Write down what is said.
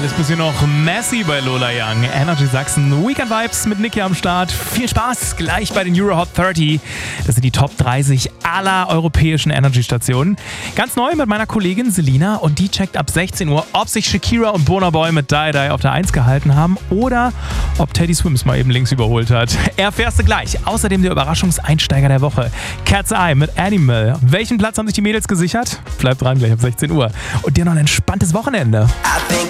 Alles bisschen noch Messi bei Lola Young. Energy Sachsen, Weekend Vibes mit Niki am Start. Viel Spaß gleich bei den Euro Hot 30. Das sind die Top 30 aller europäischen Energy-Stationen. Ganz neu mit meiner Kollegin Selina und die checkt ab 16 Uhr, ob sich Shakira und Burna Boy mit Die Die auf der 1 gehalten haben oder ob Teddy Swims mal eben links überholt hat. Erfährst du gleich. Außerdem der Überraschungseinsteiger der Woche. Cat's Eye mit Animal. Welchen Platz haben sich die Mädels gesichert? Bleibt dran, gleich ab 16 Uhr. Und dir noch ein entspanntes Wochenende.